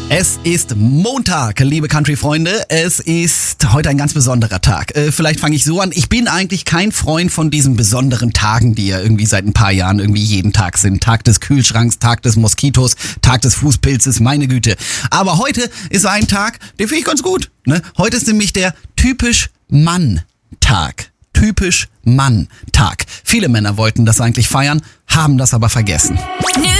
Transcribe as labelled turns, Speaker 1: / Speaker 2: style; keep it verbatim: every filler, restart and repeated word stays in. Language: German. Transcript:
Speaker 1: Es ist Montag, liebe Country-Freunde. Es ist heute ein ganz besonderer Tag. Äh, vielleicht fange ich so an. Ich bin eigentlich kein Freund von diesen besonderen Tagen, die ja irgendwie seit ein paar Jahren irgendwie jeden Tag sind. Tag des Kühlschranks, Tag des Moskitos, Tag des Fußpilzes, meine Güte. Aber heute ist ein Tag, den finde ich ganz gut. Ne? Heute ist nämlich der typisch Mann-Tag. Typisch Mann-Tag. Viele Männer wollten das eigentlich feiern, haben das aber vergessen.